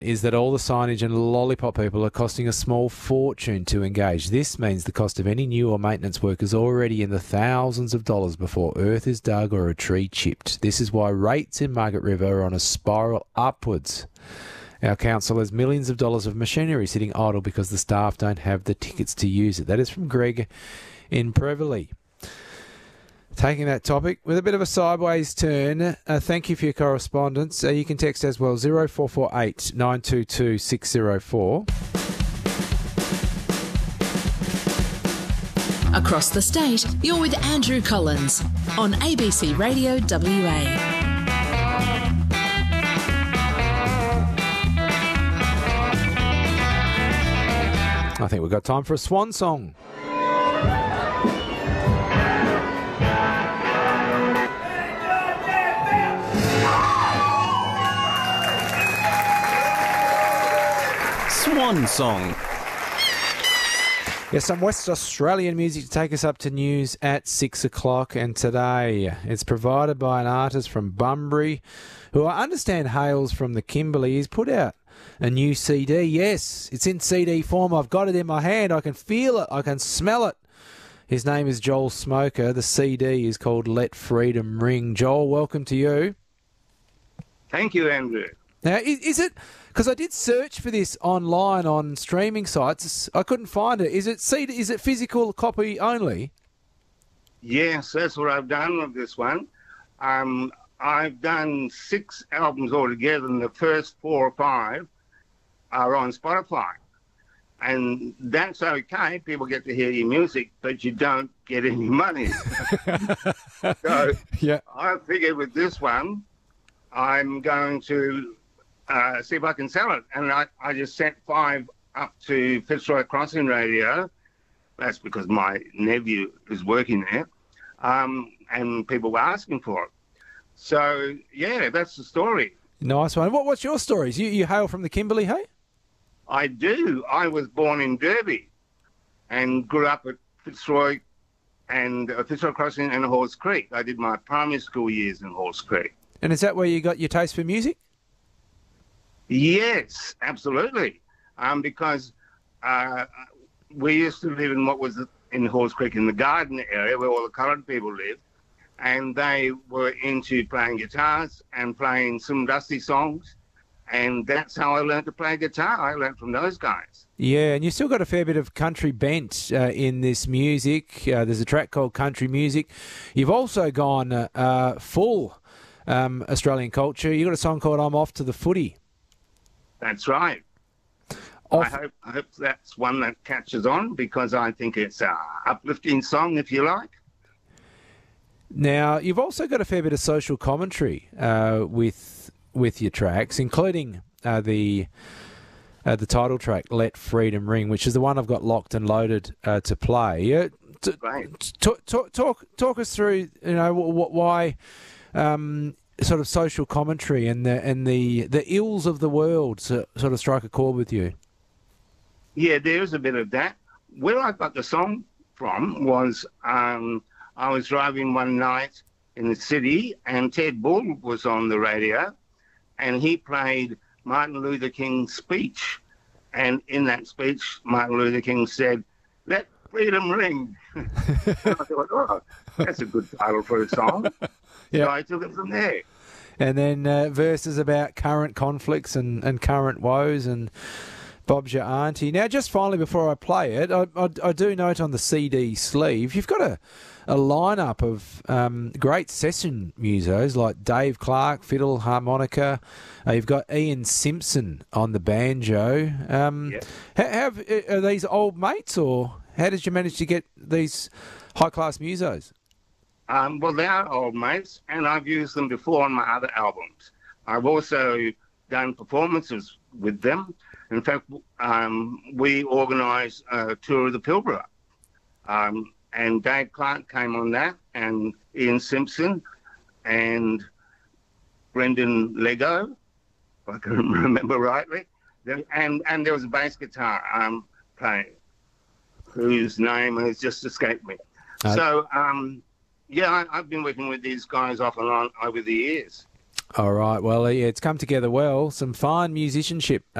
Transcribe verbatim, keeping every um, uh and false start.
is that all the signage and lollipop people are costing a small fortune to engage. This means the cost of any new or maintenance work is already in the thousands of dollars before earth is dug or a tree chipped. This is why rates in Margaret River are on a spiral upwards. Our council has millions of dollars of machinery sitting idle because the staff don't have the tickets to use it. That is from Greg in Prevelly. Taking that topic with a bit of a sideways turn, uh, thank you for your correspondence. Uh, you can text as well, zero four four eight nine two two six zero four. Across the state, you're with Andrew Collins on A B C Radio W A. I think we've got time for a swan song. Swan song. Yes, some West Australian music to take us up to news at six o'clock. And today it's provided by an artist from Bunbury who I understand hails from the Kimberley. He's put out a new C D. Yes, it's in C D form. I've got it in my hand. I can feel it. I can smell it. His name is Joel Smoker. The C D is called Let Freedom Ring. Joel, welcome to you. Thank you, Andrew. Now, is, is it... Because I did search for this online on streaming sites. I couldn't find it. Is it C D, is it physical copy only? Yes, that's what I've done with this one. Um, I've done six albums altogether, and the first four or five are on Spotify. And that's okay. People get to hear your music, but you don't get any money. So yeah. I figured with this one, I'm going to uh, see if I can sell it. And I, I just sent five up to Fitzroy Crossing Radio. That's because my nephew is working there. Um, and people were asking for it. So, yeah, that's the story. Nice one. What, what's your stories? You, you hail from the Kimberley, hey? I do. I was born in Derby and grew up at Fitzroy and uh, Fitzroy Crossing and Halls Creek. I did my primary school years in Halls Creek. And is that where you got your taste for music? Yes, absolutely. Um, because uh, we used to live in what was in Halls Creek in the garden area where all the coloured people lived. And they were into playing guitars and playing some dusty songs. And that's how I learned to play guitar. I learned from those guys. Yeah, and you still got a fair bit of country bent uh, in this music. Uh, there's a track called Country Music. You've also gone uh, uh, full um, Australian culture. You got a song called I'm Off to the Footy. That's right. Off- I hope I hope that's one that catches on because I think it's an uplifting song, if you like. Now, you've also got a fair bit of social commentary uh, with with your tracks, including uh, the uh, the title track, Let Freedom Ring, which is the one I've got locked and loaded uh, to play. Uh, t- Right. Talk, talk, talk, talk us through, you know, what, why um, sort of social commentary and the and the, the ills of the world so, sort of strike a chord with you. Yeah, there's a bit of that. Where I got the song from was um, I was driving one night in the city and Ted Bull was on the radio and he played Martin Luther King's speech. And in that speech, Martin Luther King said, "Let freedom ring." And I thought, oh, that's a good title for a song. Yeah. So I took it from there. And then uh, verses about current conflicts and, and current woes and Bob's your auntie. Now, just finally, before I play it, I, I, I do note on the C D sleeve, you've got a, a lineup of um, great session musos like Dave Clark, fiddle, harmonica. Uh, you've got Ian Simpson on the banjo. Um, Yeah. ha- have, are these old mates, or how did you manage to get these high-class musos? Um, well, they are old mates, and I've used them before on my other albums. I've also done performances with them. In fact, um, we organised a tour of the Pilbara, um, and Dave Clark came on that, and Ian Simpson, and Brendan Lego, if I can remember rightly, and and there was a bass guitar um, player whose name has just escaped me. Uh, so, um, yeah, I, I've been working with these guys off and on over the years. All right. Well, yeah, it's come together well. Some fine musicianship